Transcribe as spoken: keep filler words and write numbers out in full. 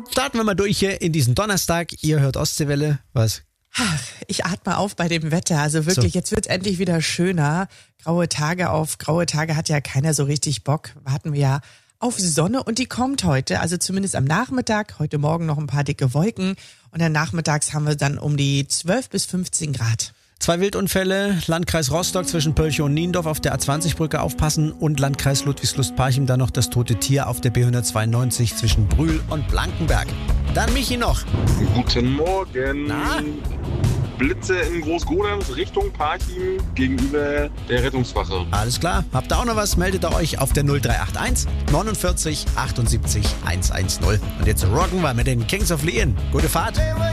Starten wir mal durch hier in diesen Donnerstag. Ihr hört Ostseewelle. Was? Ach, ich atme auf bei dem Wetter. Also wirklich, So. jetzt wird endlich wieder schöner. Graue Tage auf graue Tage hat ja keiner so richtig Bock. Warten wir ja auf Sonne und die kommt heute. Also zumindest am Nachmittag. Heute Morgen noch ein paar dicke Wolken. Und dann nachmittags haben wir dann um die zwölf bis fünfzehn Grad. Zwei Wildunfälle, Landkreis Rostock zwischen Pölchow und Niendorf auf der A zwanzig Brücke aufpassen und Landkreis Ludwigslust-Parchim dann noch das tote Tier auf der B hundertzweiundneunzig zwischen Brühl und Blankenberg. Dann Michi noch. Guten Morgen. Na? Blitze in Großgodems Richtung Parchim gegenüber der Rettungswache. Alles klar, habt ihr auch noch was, meldet ihr euch auf der null drei acht eins neunundvierzig achtundsiebzig hundertzehn. Und jetzt rocken wir mit den Kings of Leon. Gute Fahrt.